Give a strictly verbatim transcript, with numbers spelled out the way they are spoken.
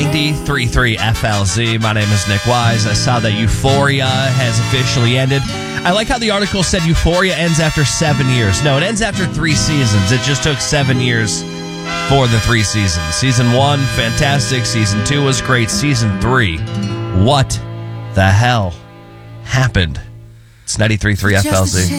ninety-three point three F L Z. My name is Nick Wise. I saw that Euphoria has officially ended. I like how the article said Euphoria ends after seven years. No, it ends after three seasons. It just took seven years for the three seasons. Season one, fantastic. Season two was great. Season three, what the hell happened? It's ninety-three point three F L Z.